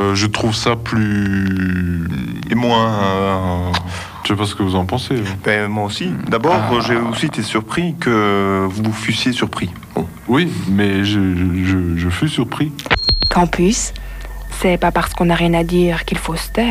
Je trouve ça plus... Et moins... Je sais pas ce que vous en pensez. Ben, moi aussi. D'abord, j'ai aussi été surpris que vous fussiez surpris. Bon. Oui, mais je fus surpris. Campus, c'est pas parce qu'on n'a rien à dire qu'il faut se taire.